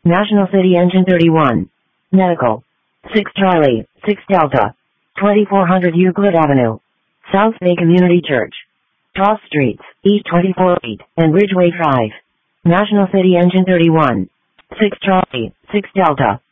National City Engine 31. Medical. 6 Charlie, 6 Delta. 2400 Euclid Avenue. South Bay Community Church. Cross Streets, East 24 and Ridgeway Drive. National City Engine 31. 6 Charlie, 6 Delta.